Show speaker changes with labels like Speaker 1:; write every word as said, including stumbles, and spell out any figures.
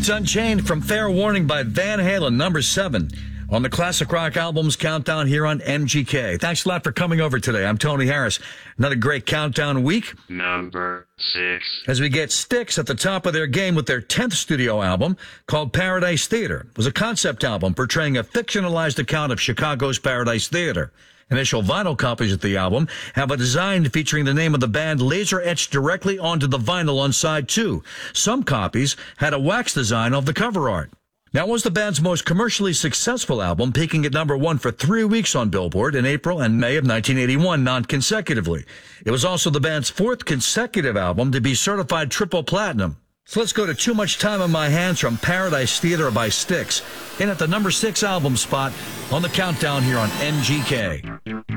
Speaker 1: It's Unchained from Fair Warning by Van Halen, number seven on the Classic Rock Albums Countdown here on M G K. Thanks a lot for coming over today. I'm Tony Harris. Another great countdown week.
Speaker 2: Number six.
Speaker 1: As we get Styx at the top of their game with their tenth studio album called Paradise Theater. It was a concept album portraying a fictionalized account of Chicago's Paradise Theater. Initial vinyl copies of the album have a design featuring the name of the band laser-etched directly onto the vinyl on side two. Some copies had a wax design of the cover art. Now, it was the band's most commercially successful album, peaking at number one for three weeks on Billboard in April and May of nineteen eighty-one, non-consecutively. It was also the band's fourth consecutive album to be certified triple platinum. So let's go to Too Much Time on My Hands from Paradise Theater by Styx, in at the number six album spot on the countdown here on M G K.